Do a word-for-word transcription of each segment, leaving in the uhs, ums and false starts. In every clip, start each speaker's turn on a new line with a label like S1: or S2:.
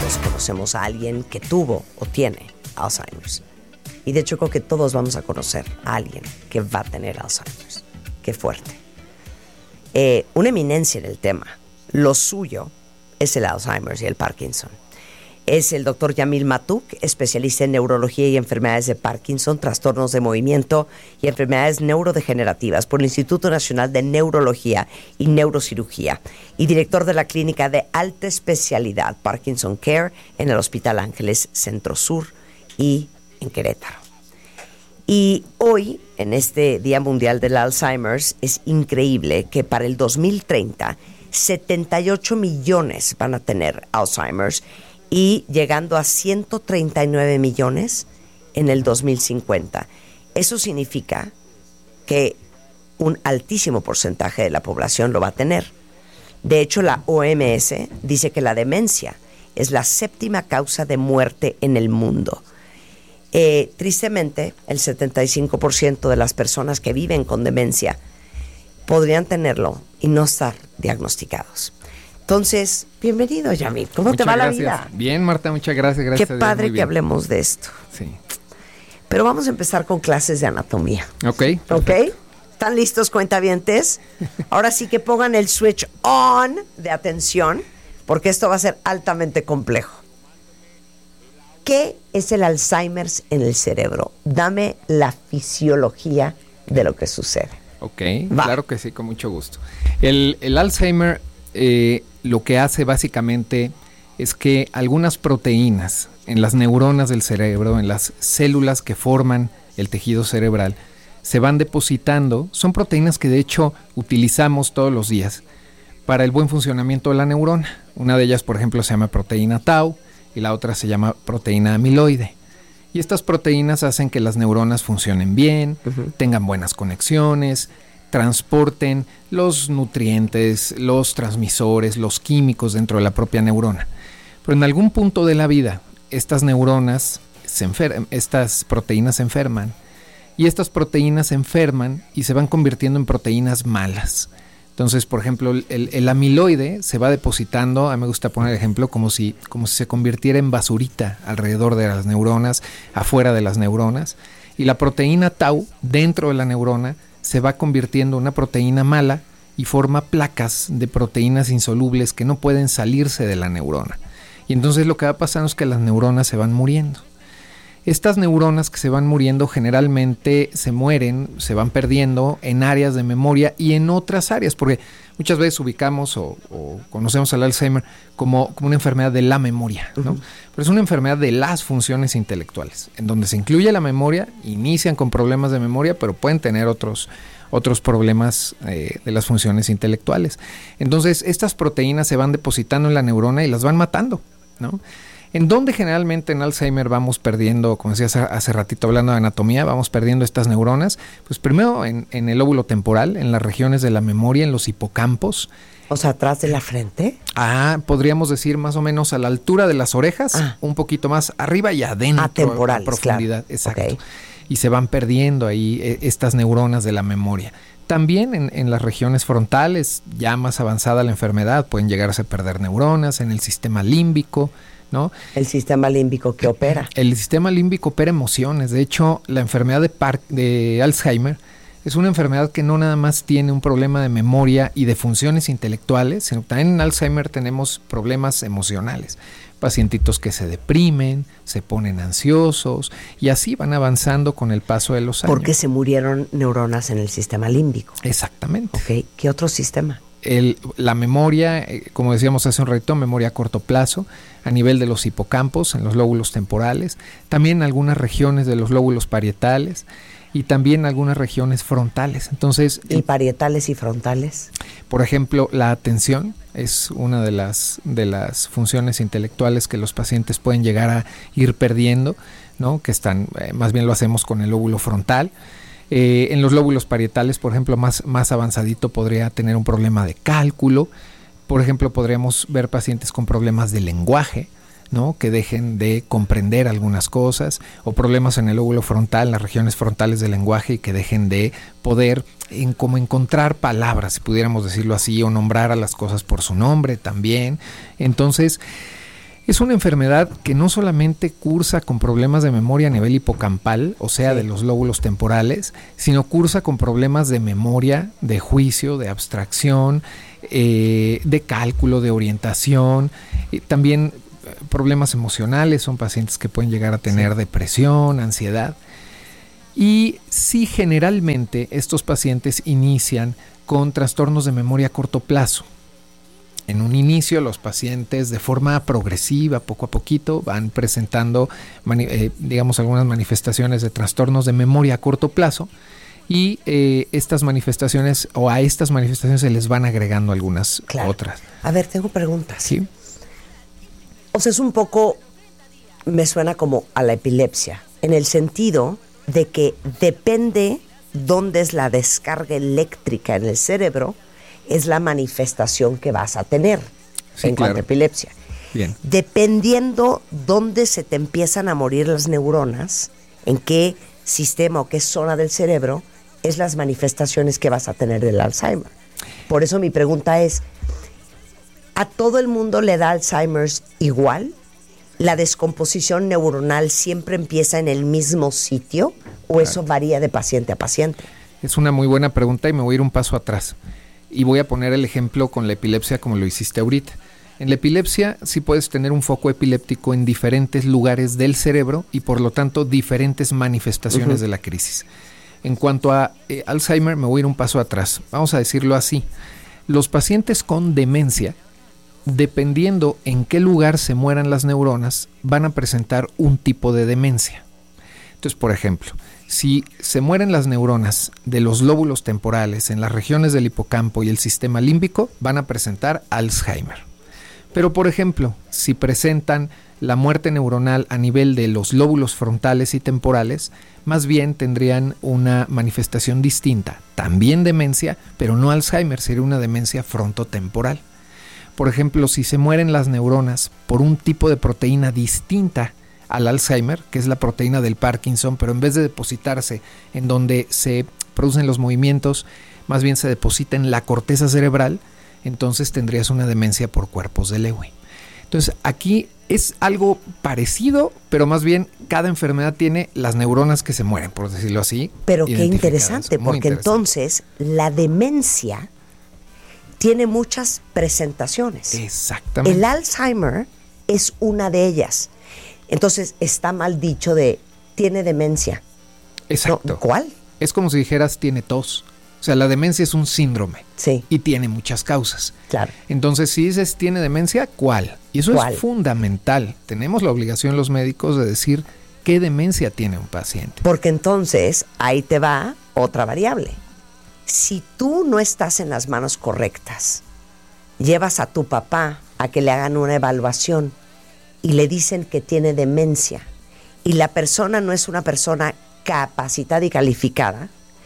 S1: todos conocemos a alguien que tuvo o tiene Alzheimer's. Y de hecho creo que todos vamos a conocer a alguien que va a tener Alzheimer's. Qué fuerte. Eh, una eminencia en el tema. Lo suyo es el Alzheimer's y el Parkinson. Es el doctor Yamil Matuk, especialista en neurología y enfermedades de Parkinson, trastornos de movimiento y enfermedades neurodegenerativas por el Instituto Nacional de Neurología y Neurocirugía y director de la clínica de alta especialidad Parkinson Care en el Hospital Ángeles Centro Sur y en Querétaro. Y hoy, en este Día Mundial del Alzheimer's, es increíble que para el dos mil treinta, setenta y ocho millones van a tener Alzheimer's y llegando a ciento treinta y nueve millones en el dos mil cincuenta. Eso significa que un altísimo porcentaje de la población lo va a tener. De hecho, la O M S dice que la demencia es la séptima causa de muerte en el mundo. Eh, tristemente, el setenta y cinco por ciento de las personas que viven con demencia podrían tenerlo y no estar diagnosticados. Entonces, bienvenido, Yamil. ¿Cómo
S2: muchas
S1: te va
S2: gracias.
S1: La vida?
S2: Bien, Marta, muchas gracias. gracias
S1: Qué padre
S2: Dios,
S1: que hablemos de esto.
S2: Sí.
S1: Pero vamos a empezar con clases de anatomía.
S2: Ok.
S1: ¿Ok? ¿Están listos, cuentavientes? Ahora sí que pongan el switch on de atención, porque esto va a ser altamente complejo. ¿Qué es el Alzheimer's en el cerebro? Dame la fisiología de lo que sucede.
S2: Ok,
S1: Va.
S2: Claro que sí, con mucho gusto. El, el Alzheimer eh, lo que hace básicamente es que algunas proteínas en las neuronas del cerebro, en las células que forman el tejido cerebral, se van depositando. Son proteínas que de hecho utilizamos todos los días para el buen funcionamiento de la neurona. Una de ellas, por ejemplo, se llama proteína tau y la otra se llama proteína amiloide. Y estas proteínas hacen que las neuronas funcionen bien, uh-huh. tengan buenas conexiones, transporten los nutrientes, los transmisores, los químicos dentro de la propia neurona. Pero en algún punto de la vida, estas neuronas, se enfer- estas proteínas se enferman, y estas proteínas se enferman y se van convirtiendo en proteínas malas. Entonces, por ejemplo, el, el amiloide se va depositando, a mí me gusta poner el ejemplo, como si, como si se convirtiera en basurita alrededor de las neuronas, afuera de las neuronas, y la proteína tau dentro de la neurona se va convirtiendo en una proteína mala y forma placas de proteínas insolubles que no pueden salirse de la neurona. Y entonces lo que va pasando es que las neuronas se van muriendo. Estas neuronas que se van muriendo generalmente se mueren, se van perdiendo en áreas de memoria y en otras áreas, porque muchas veces ubicamos o, o conocemos al Alzheimer como, como una enfermedad de la memoria, ¿no? Uh-huh. Pero es una enfermedad de las funciones intelectuales, en donde se incluye la memoria, inician con problemas de memoria, pero pueden tener otros, otros problemas eh, de las funciones intelectuales. Entonces, estas proteínas se van depositando en la neurona y las van matando, ¿no? En donde generalmente en Alzheimer vamos perdiendo, como decía hace, hace ratito hablando de anatomía, vamos perdiendo estas neuronas, pues primero en, en el lóbulo temporal, en las regiones de la memoria, en los hipocampos.
S1: O sea, atrás de la frente.
S2: Ah, podríamos decir más o menos a la altura de las orejas, ah. un poquito más arriba y adentro.
S1: Ah, temporales,
S2: a profundidad,
S1: claro.
S2: Exacto.
S1: Okay.
S2: Y se van perdiendo ahí eh, estas neuronas de la memoria. También en, en las regiones frontales, ya más avanzada la enfermedad, pueden llegarse a perder neuronas, en el sistema límbico, ¿no?
S1: El sistema límbico que opera.
S2: El sistema límbico opera emociones. De hecho, la enfermedad de, Par- de Alzheimer es una enfermedad que no nada más tiene un problema de memoria y de funciones intelectuales, sino también en Alzheimer tenemos problemas emocionales. Pacientitos que se deprimen, se ponen ansiosos y así van avanzando con el paso de los años.
S1: Porque se murieron neuronas en el sistema límbico.
S2: Exactamente.
S1: Okay. ¿Qué otro sistema?
S2: El, la memoria, eh, como decíamos hace un ratito, memoria a corto plazo, a nivel de los hipocampos, en los lóbulos temporales, también en algunas regiones de los lóbulos parietales y también en algunas regiones frontales. Entonces,
S1: ¿y parietales y frontales?
S2: Por ejemplo, la atención es una de las, de las funciones intelectuales que los pacientes pueden llegar a ir perdiendo, ¿no? Que están, eh, más bien lo hacemos con el lóbulo frontal. Eh, en los lóbulos parietales, por ejemplo, más, más avanzadito podría tener un problema de cálculo. Por ejemplo, podríamos ver pacientes con problemas de lenguaje, ¿no? Que dejen de comprender algunas cosas, o problemas en el lóbulo frontal, en las regiones frontales del lenguaje, y que dejen de poder en, como encontrar palabras, si pudiéramos decirlo así, o nombrar a las cosas por su nombre también. Entonces, Es una enfermedad que no solamente cursa con problemas de memoria a nivel hipocampal, o sea, sí. de los lóbulos temporales, sino cursa con problemas de memoria, de juicio, de abstracción, eh, de cálculo, de orientación, eh, también problemas emocionales. Son pacientes que pueden llegar a tener sí. depresión, ansiedad. Y sí, generalmente estos pacientes inician con trastornos de memoria a corto plazo. En un inicio, los pacientes de forma progresiva, poco a poquito, van presentando, mani- eh, digamos, algunas manifestaciones de trastornos de memoria a corto plazo, y eh, estas manifestaciones, o a estas manifestaciones se les van agregando algunas
S1: claro.
S2: otras.
S1: A ver, tengo preguntas.
S2: Sí.
S1: O sea, es un poco, me suena como a la epilepsia, en el sentido de que depende dónde es la descarga eléctrica en el cerebro, es la manifestación que vas a tener
S2: sí,
S1: en
S2: claro.
S1: cuanto a epilepsia.
S2: Bien.
S1: Dependiendo dónde se te empiezan a morir las neuronas, en qué sistema o qué zona del cerebro, es las manifestaciones que vas a tener del Alzheimer. Por eso mi pregunta es, ¿a todo el mundo le da Alzheimer's igual? ¿La descomposición neuronal siempre empieza en el mismo sitio o claro. eso varía de paciente a paciente?
S2: Es una muy buena pregunta y me voy a ir un paso atrás. Y voy a poner el ejemplo con la epilepsia como lo hiciste ahorita. En la epilepsia sí puedes tener un foco epiléptico en diferentes lugares del cerebro y por lo tanto diferentes manifestaciones uh-huh. de la crisis. En cuanto a eh, Alzheimer, me voy a ir un paso atrás. Vamos a decirlo así. Los pacientes con demencia, dependiendo en qué lugar se mueran las neuronas, van a presentar un tipo de demencia. Entonces, por ejemplo, si se mueren las neuronas de los lóbulos temporales en las regiones del hipocampo y el sistema límbico, van a presentar Alzheimer. Pero, por ejemplo, si presentan la muerte neuronal a nivel de los lóbulos frontales y temporales, más bien tendrían una manifestación distinta, también demencia, pero no Alzheimer, sería una demencia frontotemporal. Por ejemplo, si se mueren las neuronas por un tipo de proteína distinta al Alzheimer, que es la proteína del Parkinson, pero en vez de depositarse en donde se producen los movimientos, más bien se deposita en la corteza cerebral, entonces tendrías una demencia por cuerpos de Lewy. Entonces aquí es algo parecido, pero más bien cada enfermedad tiene las neuronas que se mueren, por decirlo así.
S1: Pero qué interesante, porque interesante. Entonces la demencia tiene muchas presentaciones.
S2: Exactamente.
S1: El Alzheimer es una de ellas. Entonces está mal dicho de tiene demencia.
S2: Exacto.
S1: No, ¿cuál?
S2: Es como si dijeras tiene tos. O sea, la demencia es un síndrome.
S1: Sí.
S2: Y tiene muchas causas.
S1: Claro.
S2: Entonces, si dices tiene demencia, ¿cuál? Y eso ¿Cuál? Es fundamental. Tenemos la obligación los médicos de decir qué demencia tiene un paciente.
S1: Porque entonces ahí te va otra variable. Si tú no estás en las manos correctas, llevas a tu papá a que le hagan una evaluación y le dicen que tiene demencia y la persona no es una persona capacitada y calificada,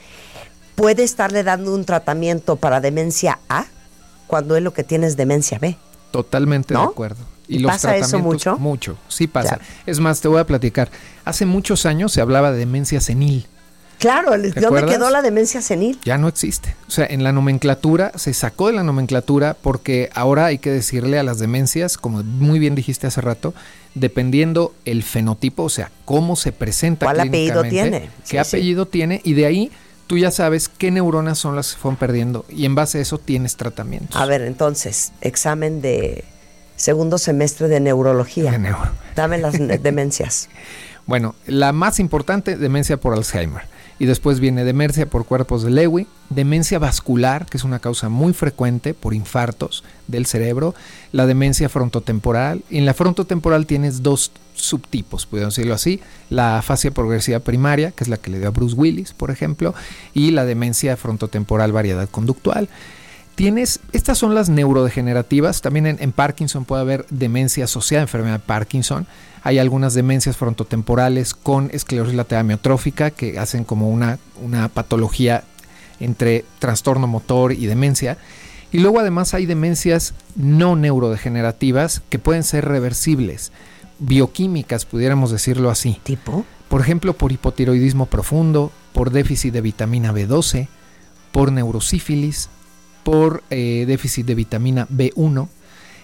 S1: puede estarle dando un tratamiento para demencia A cuando él lo que tiene es demencia B.
S2: Totalmente
S1: ¿no?
S2: de acuerdo.
S1: ¿Y los ¿Pasa eso mucho?
S2: Mucho, sí pasa.
S1: Claro.
S2: Es más, te voy a platicar. Hace muchos años se hablaba de demencia senil.
S1: Claro, ¿de dónde acuerdas? Quedó la demencia senil?
S2: Ya no existe. O sea, en la nomenclatura, se sacó de la nomenclatura porque ahora hay que decirle a las demencias, como muy bien dijiste hace rato, dependiendo el fenotipo, o sea, cómo se presenta
S1: ¿Cuál apellido tiene?
S2: ¿Qué
S1: sí,
S2: apellido
S1: sí.
S2: tiene? Y de ahí tú ya sabes qué neuronas son las que se fueron perdiendo y en base a eso tienes tratamientos.
S1: A ver, entonces, examen de segundo semestre de neurología.
S2: De neuro.
S1: Dame las demencias.
S2: Bueno, la más importante, demencia por Alzheimer. Y después viene demencia por cuerpos de Lewy, demencia vascular, que es una causa muy frecuente por infartos del cerebro, la demencia frontotemporal. Y en la frontotemporal tienes dos subtipos, podemos decirlo así, la afasia progresiva primaria, que es la que le dio a Bruce Willis, por ejemplo, y la demencia frontotemporal variedad conductual. Tienes, estas son las neurodegenerativas, también en, en Parkinson puede haber demencia asociada a enfermedad de Parkinson. Hay algunas demencias frontotemporales con esclerosis lateral amiotrófica que hacen como una, una patología entre trastorno motor y demencia. Y luego además hay demencias no neurodegenerativas que pueden ser reversibles, bioquímicas, pudiéramos decirlo así.
S1: ¿Tipo?
S2: Por ejemplo, por hipotiroidismo profundo, por déficit de vitamina B doce, por neurosífilis, por eh, déficit de vitamina B uno.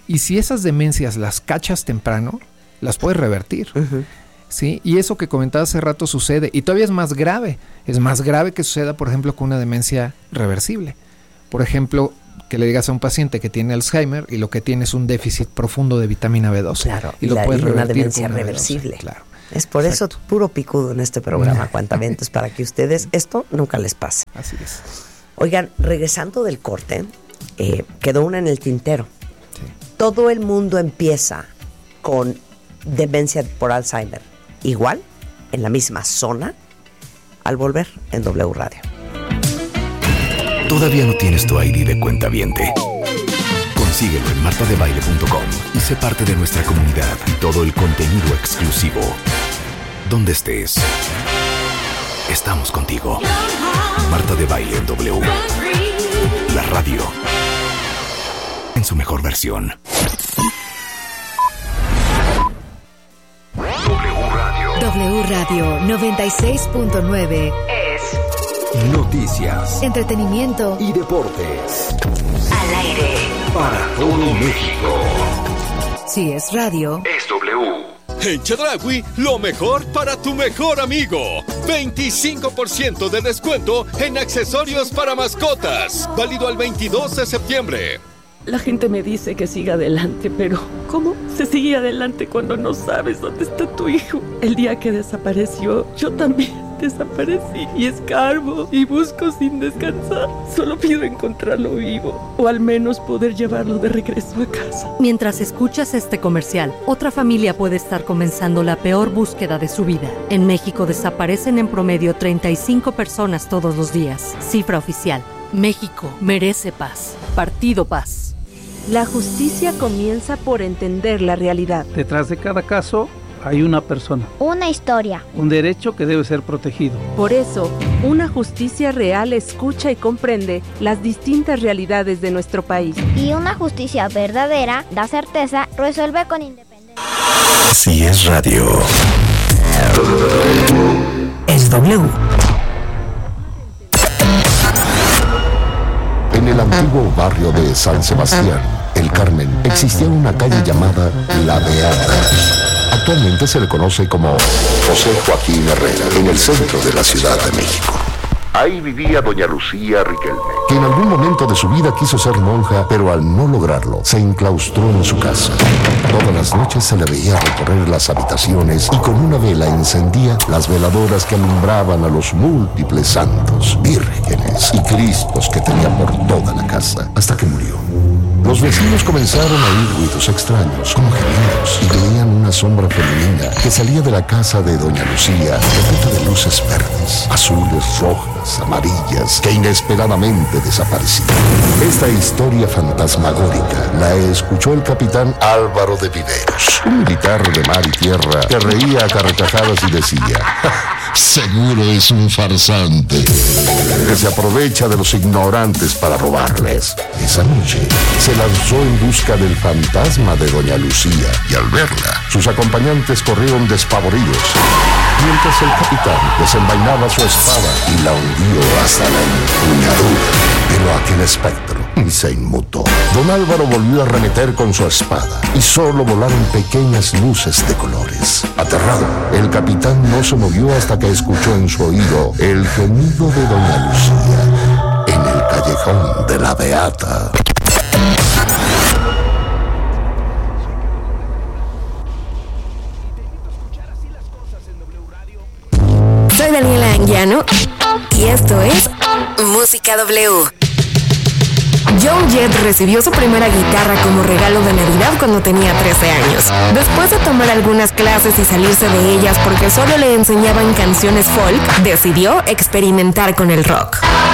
S2: Y si esas demencias las cachas temprano, las puedes revertir. Uh-huh. ¿Sí? Y eso que comentaba hace rato sucede, y todavía es más grave. Es más grave que suceda, por ejemplo, con una demencia reversible. Por ejemplo, que le digas a un paciente que tiene Alzheimer y lo que tiene es un déficit profundo de vitamina B doce.
S1: Claro,
S2: y lo
S1: la,
S2: puedes
S1: y
S2: revertir
S1: una demencia
S2: con una
S1: reversible.
S2: B doce, claro.
S1: Es por
S2: Exacto.
S1: eso puro picudo en este programa, cuentavientes, para que ustedes esto nunca les pase.
S2: Así es.
S1: Oigan, regresando del corte, eh, quedó una en el tintero.
S2: Sí.
S1: Todo el mundo empieza con demencia por Alzheimer. Igual, en la misma zona, al volver en W Radio.
S3: ¿Todavía no tienes tu I D de cuentaviente? Consíguelo en marta de baile punto com y sé parte de nuestra comunidad y todo el contenido exclusivo. Donde estés, estamos contigo. Marta de Baile en W. La radio en su mejor versión.
S4: W Radio noventa y seis punto nueve es
S5: noticias,
S4: entretenimiento
S5: y deportes.
S4: Al aire
S5: Para todo México.
S4: Si es radio,
S5: Es W. En Chedraui, lo mejor para tu mejor amigo. veinticinco por ciento de descuento en accesorios para mascotas. Válido al veintidós de septiembre.
S6: La gente me dice que siga adelante, pero ¿cómo se sigue adelante cuando no sabes dónde está tu hijo? El día que desapareció, yo también desaparecí y escarbo y busco sin descansar. Solo pido encontrarlo vivo o al menos poder llevarlo de regreso a casa.
S7: Mientras escuchas este comercial, otra familia puede estar comenzando la peor búsqueda de su vida. En México desaparecen en promedio treinta y cinco personas todos los días. Cifra oficial. México merece paz. Partido Paz.
S8: La justicia comienza por entender la realidad.
S9: Detrás de cada caso hay una persona.
S10: Una historia.
S9: Un derecho que debe ser protegido.
S8: Por eso, una justicia real escucha y comprende las distintas realidades de nuestro país.
S10: Y una justicia verdadera da certeza, resuelve con independencia.
S3: Si es radio.
S1: Es W.
S11: En el antiguo barrio de San Sebastián, El Carmen, existía una calle llamada La Beata. Actualmente se le conoce como José Joaquín Herrera, en el centro de la Ciudad de México. Ahí vivía doña Lucía Riquelme, que en algún momento de su vida quiso ser monja, pero al no lograrlo, se enclaustró en su casa. Todas las noches se le veía recorrer las habitaciones y con una vela encendía las veladoras que alumbraban a los múltiples santos, vírgenes y cristos que tenía por toda la casa, hasta que murió. Los vecinos comenzaron a oír ruidos extraños, como gemidos, y veían una sombra femenina que salía de la casa de doña Lucía, repleta de luces verdes, azules, rojas, amarillas, que inesperadamente desaparecían. Esta historia fantasmagórica la escuchó el capitán Álvaro de Viveros, un militar de mar y tierra que reía a carcajadas y decía: seguro es un farsante que se aprovecha de los ignorantes para robarles. Esa noche se lanzó en busca del fantasma de doña Lucía y al verla, sus acompañantes corrieron despavoridos, mientras el capitán desenvainaba su espada y la hundió hasta la empuñadura. Pero aquel espectro ni se inmutó. Don Álvaro volvió a arremeter con su espada y solo volaron pequeñas luces de colores. Aterrado, el capitán no se movió hasta que escuchó en su oído el gemido de doña Lucía en el callejón de la Beata.
S4: soy Daniela Anguiano y esto es Música W. Joan Jett recibió su primera guitarra como regalo de Navidad cuando tenía trece años. Después de tomar algunas clases y salirse de ellas porque solo le enseñaban canciones folk, decidió experimentar con el rock.